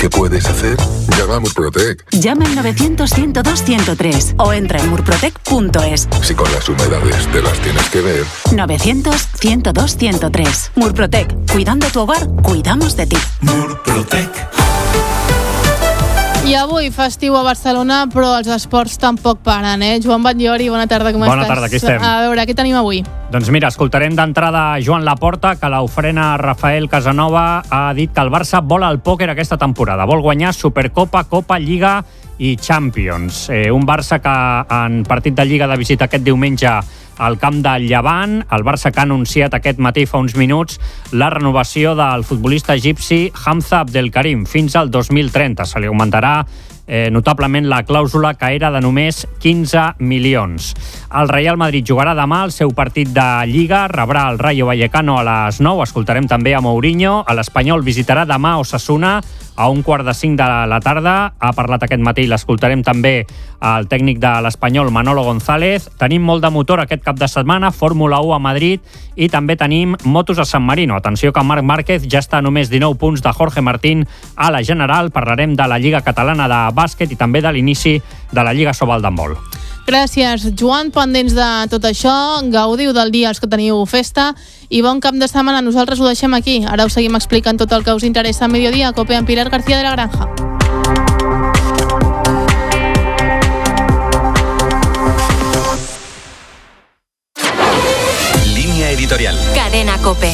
¿Qué puedes hacer? Llama a Murprotec. Llama al 900-102-103 o entra en murprotec.es. Si con las humedades te las tienes que ver. 900-102-103. Murprotec. Cuidando tu hogar, cuidamos de ti. Murprotec. I avui festiu a Barcelona, però els esports tampoc paren, Joan Batllori, bona tarda, com estàs? Bona tarda, aquí estem. A veure, què tenim avui? Doncs mira, escoltarem d'entrada Joan Laporta, que l'ofrena Rafael Casanova ha dit que el Barça vol el pòquer aquesta temporada. Vol guanyar Supercopa, Copa, Lliga i Champions. Un Barça que en partit de Lliga de visita aquest diumenge al camp del Llevant, el Barça que ha anunciat aquest matí fa uns minuts la renovació del futbolista egipci Hamza Abdelkarim fins al 2030. Se li augmentarà notablement la clàusula, que era de només 15 milions. El Real Madrid jugarà demà el seu partit de Lliga, rebrà el Rayo Vallecano a les 9, escoltarem també a Mourinho. L'Espanyol visitarà demà Osasuna a 4:45 de la tarda. Ha parlat aquest matí, l'escoltarem també, el tècnic de l'Espanyol, Manolo González. Tenim molt de motor aquest cap de setmana, Fórmula 1 a Madrid i també tenim motos a San Marino. Atenció que Marc Márquez ja està a només 19 punts de Jorge Martín a la General. Parlarem de la Lliga Catalana de bàsquet i també de l'inici de la Lliga Sobal d'handbol. Gràcies, Joan. Pendents de tot això, gaudiu del dia els que teniu festa i bon cap de setmana. Nosaltres ho deixem aquí. Ara us seguim explicant tot el que us interessa a Mediodía a COPE amb Pilar García de la Granja. Línea editorial. Cadena COPE.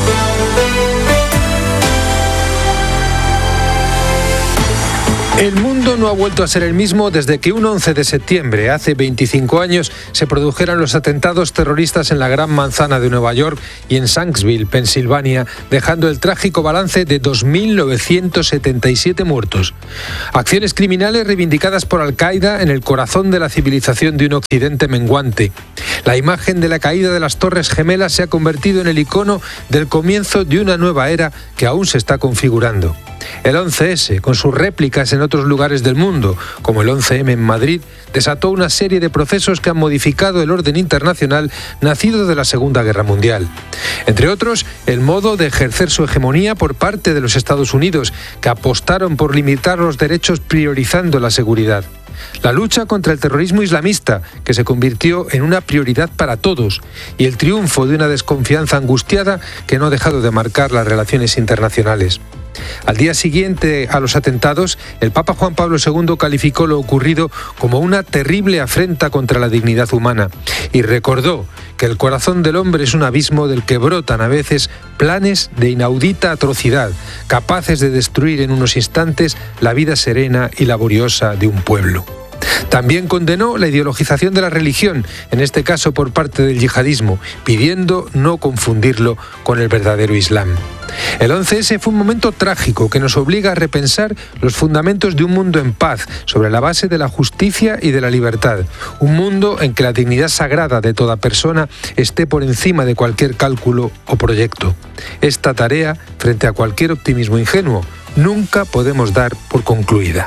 El mundo no ha vuelto a ser el mismo desde que un 11 de septiembre, hace 25 años, se produjeran los atentados terroristas en la Gran Manzana de Nueva York y en Shanksville, Pensilvania, dejando el trágico balance de 2.977 muertos. Acciones criminales reivindicadas por Al-Qaeda en el corazón de la civilización de un occidente menguante. La imagen de la caída de las Torres Gemelas se ha convertido en el icono del comienzo de una nueva era que aún se está configurando. El 11S, con sus réplicas en otros lugares del mundo, como el 11M en Madrid, desató una serie de procesos que han modificado el orden internacional nacido de la Segunda Guerra Mundial. Entre otros, el modo de ejercer su hegemonía por parte de los Estados Unidos, que apostaron por limitar los derechos priorizando la seguridad. La lucha contra el terrorismo islamista, que se convirtió en una prioridad para todos, y el triunfo de una desconfianza angustiada que no ha dejado de marcar las relaciones internacionales. Al día siguiente a los atentados, el Papa Juan Pablo II calificó lo ocurrido como una terrible afrenta contra la dignidad humana y recordó que el corazón del hombre es un abismo del que brotan a veces planes de inaudita atrocidad, capaces de destruir en unos instantes la vida serena y laboriosa de un pueblo. También condenó la ideologización de la religión, en este caso por parte del yihadismo, pidiendo no confundirlo con el verdadero Islam. El 11S fue un momento trágico que nos obliga a repensar los fundamentos de un mundo en paz, sobre la base de la justicia y de la libertad. Un mundo en que la dignidad sagrada de toda persona esté por encima de cualquier cálculo o proyecto. Esta tarea, frente a cualquier optimismo ingenuo, nunca podemos dar por concluida.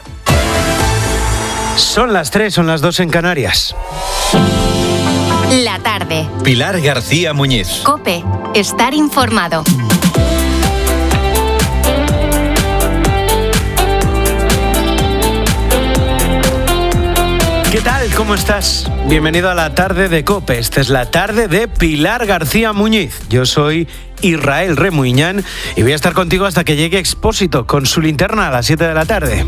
Son las 3, son las 2 en Canarias. La tarde. Pilar García Muñiz. COPE. Estar informado. ¿Qué tal? ¿Cómo estás? Bienvenido a la tarde de COPE. Esta es la tarde de Pilar García Muñiz. Yo soy Israel Remuñán y voy a estar contigo hasta que llegue Expósito con su linterna a las 7 de la tarde.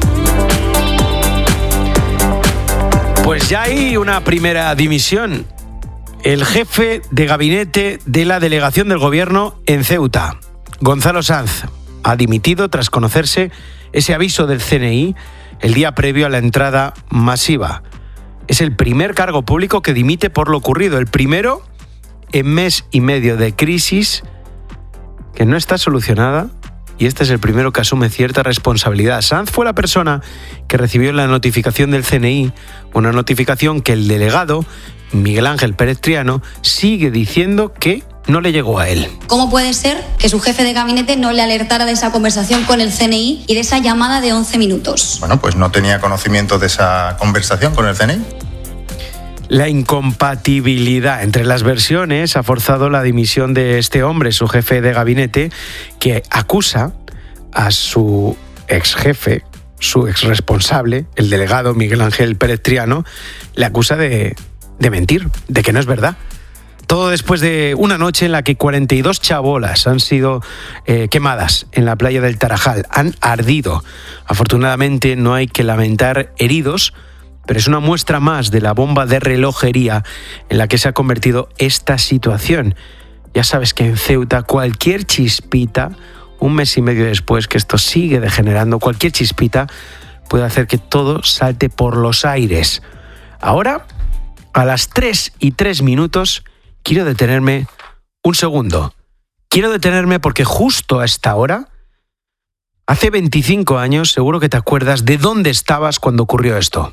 Pues ya hay una primera dimisión. El jefe de gabinete de la delegación del gobierno en Ceuta, Gonzalo Sanz, ha dimitido tras conocerse ese aviso del CNI el día previo a la entrada masiva. Es el primer cargo público que dimite por lo ocurrido, el primero en mes y medio de crisis que no está solucionada, y este es el primero que asume cierta responsabilidad. Sanz fue la persona que recibió la notificación del CNI, una notificación que el delegado, Miguel Ángel Pérez Triano, sigue diciendo que no le llegó a él. ¿Cómo puede ser que su jefe de gabinete no le alertara de esa conversación con el CNI y de esa llamada de 11 minutos? Bueno, pues no tenía conocimiento de esa conversación con el CNI. La incompatibilidad entre las versiones ha forzado la dimisión de este hombre, su jefe de gabinete, que acusa a su ex jefe, su ex responsable, el delegado Miguel Ángel Pérez Triano, le acusa de mentir, de que no es verdad. Todo después de una noche en la que 42 chabolas han sido quemadas en la playa del Tarajal, han ardido. Afortunadamente no hay que lamentar heridos, pero es una muestra más de la bomba de relojería en la que se ha convertido esta situación. Ya sabes que en Ceuta cualquier chispita, un mes y medio después que esto sigue degenerando, cualquier chispita puede hacer que todo salte por los aires. Ahora, a las 3:03, quiero detenerme un segundo. Quiero detenerme porque justo a esta hora, hace 25 años, seguro que te acuerdas de dónde estabas cuando ocurrió esto.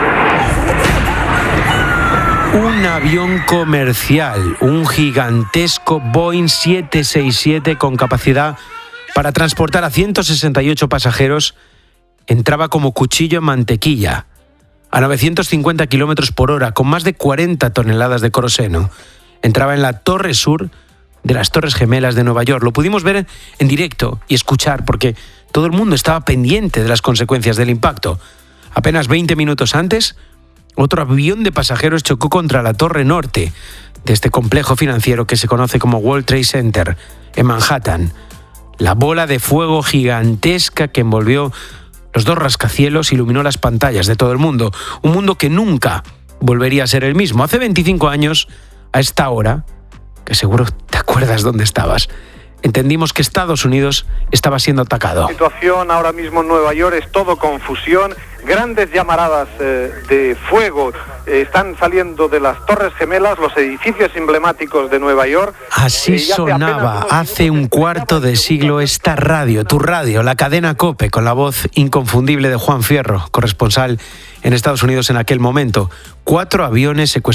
Un avión comercial, un gigantesco Boeing 767 con capacidad para transportar a 168 pasajeros, entraba como cuchillo en mantequilla, a 950 kilómetros por hora, con más de 40 toneladas de queroseno. Entraba en la torre sur de las Torres Gemelas de Nueva York. Lo pudimos ver en directo y escuchar porque todo el mundo estaba pendiente de las consecuencias del impacto. Apenas 20 minutos antes, otro avión de pasajeros chocó contra la torre norte de este complejo financiero que se conoce como World Trade Center, en Manhattan. La bola de fuego gigantesca que envolvió los dos rascacielos iluminó las pantallas de todo el mundo. Un mundo que nunca volvería a ser el mismo. Hace 25 años, a esta hora, que seguro te acuerdas dónde estabas, entendimos que Estados Unidos estaba siendo atacado. La situación ahora mismo en Nueva York es todo confusión, grandes llamaradas de fuego están saliendo de las Torres Gemelas, los edificios emblemáticos de Nueva York. Así sonaba hace un cuarto de siglo esta radio, tu radio, la cadena COPE, con la voz inconfundible de Juan Fierro, corresponsal en Estados Unidos en aquel momento. 4 aviones secuestrados